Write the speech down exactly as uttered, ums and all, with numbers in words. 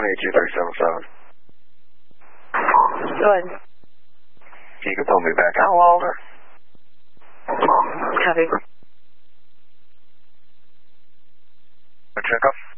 eight two three seven seven. Go ahead. You can pull me back out, Walter. Copy. Check up.